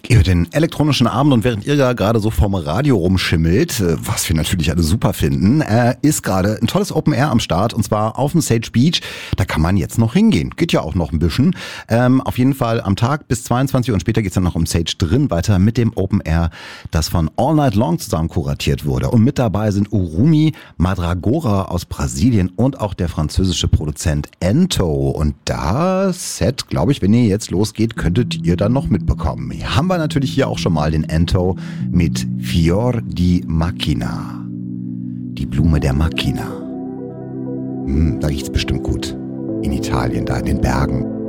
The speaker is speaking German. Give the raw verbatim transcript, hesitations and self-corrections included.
Über den elektronischen Abend und während ihr da gerade so vorm Radio rumschimmelt, was wir natürlich alle super finden, äh, ist gerade ein tolles Open Air am Start und zwar auf dem Sage Beach. Da kann man jetzt noch hingehen. Geht ja auch noch ein bisschen. Ähm, auf jeden Fall am Tag bis zweiundzwanzig Uhr und später geht's dann noch um Sage drin weiter mit dem Open Air, das von All Night Long zusammen kuratiert wurde. Und mit dabei sind Urumi, Madragora aus Brasilien und auch der französische Produzent Ento. Und das Set, glaube ich, wenn ihr jetzt losgeht, könntet ihr dann noch mitbekommen. Hier haben wir natürlich hier auch schon mal den Ento mit Fior di Macchina. Die Blume der Macchina. Hm, da riecht's bestimmt gut. In Italien, da in den Bergen.